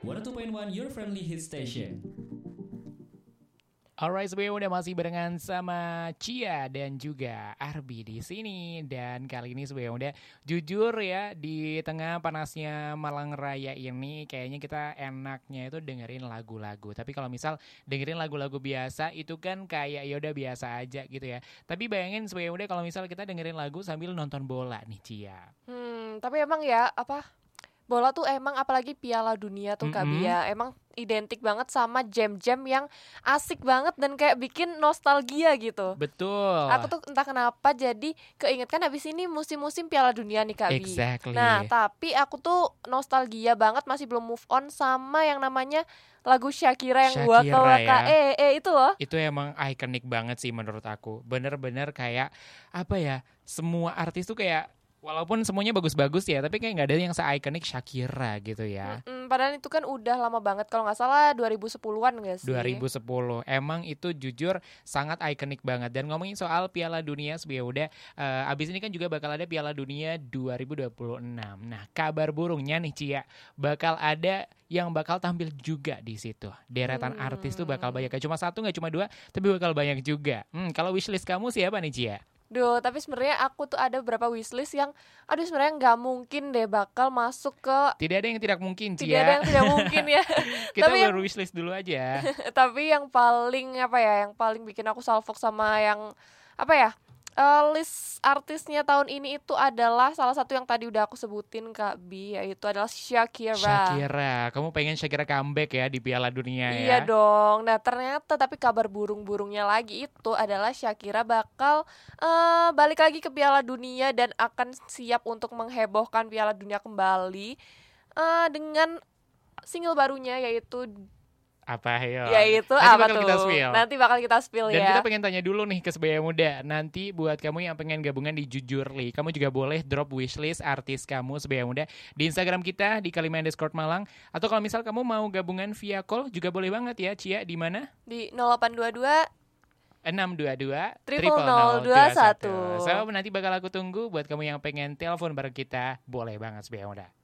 102.1 Your Friendly Hit Station. Alright, sebenarnya udah masih barengan sama Cia dan juga Arbi di sini. Dan kali ini sebenarnya udah jujur ya, di tengah panasnya Malang Raya ini kayaknya kita enaknya itu dengerin lagu-lagu. Tapi kalau misal dengerin lagu-lagu biasa itu kan kayak ya udah biasa aja gitu ya. Tapi bayangin sebenarnya udah kalau misal kita dengerin lagu sambil nonton bola nih Cia. Tapi emang ya bola tuh emang apalagi Piala Dunia tuh Kak Bia, emang identik banget sama jam-jam yang asik banget dan kayak bikin nostalgia gitu. Betul. Aku tuh entah kenapa jadi keingetkan habis ini musim-musim Piala Dunia nih Kak Bi. Exactly. Nah tapi aku tuh nostalgia banget, masih belum move on sama yang namanya lagu Shakira yang buat Shakira ya. itu loh. Itu emang ikonik banget sih menurut aku. Bener-bener kayak apa ya, semua artis tuh kayak walaupun semuanya bagus-bagus ya, tapi kayak gak ada yang se-ikonik Shakira gitu ya. Padahal itu kan udah lama banget, kalau gak salah 2010-an gak sih? 2010. Emang itu jujur sangat ikonik banget. Dan ngomongin soal Piala Dunia sebenarnya udah abis ini kan juga bakal ada Piala Dunia 2026. Nah, kabar burungnya nih Cia, bakal ada yang bakal tampil juga di situ. Deretan artis tuh bakal banyak. Gak cuma satu, gak cuma dua, tapi bakal banyak juga. Kalau wishlist kamu siapa nih Cia? Tapi sebenarnya aku tuh ada beberapa wishlist yang sebenarnya nggak mungkin deh bakal masuk ke. Tidak ada yang tidak mungkin, Cia. Tidak ada yang tidak mungkin ya. Kita tapi baru wishlist dulu aja. Tapi yang paling yang paling bikin aku salfok sama yang list artisnya tahun ini itu adalah salah satu yang tadi udah aku sebutin Kak Bi, yaitu adalah Shakira. Shakira, kamu pengen Shakira comeback ya di Piala Dunia ya? Iya dong. Nah ternyata tapi kabar burung-burungnya lagi itu adalah Shakira bakal balik lagi ke Piala Dunia dan akan siap untuk menghebohkan Piala Dunia kembali dengan single barunya yaitu apa ya? Yaitu nanti apa bakal tuh? Kita spill. Nanti bakal kita spill dan ya. Dan kita pengen tanya dulu nih ke Sebaya Muda. Nanti buat kamu yang pengen gabungan di Jujurly, kamu juga boleh drop wishlist artis kamu Sebaya Muda di Instagram kita di @Kalimalang. Atau kalau misal kamu mau gabungan via call juga boleh banget ya Cia. Di mana? Di 0822 622 0021. So nanti bakal aku tunggu buat kamu yang pengen telepon bareng kita. Boleh banget Sebaya Muda.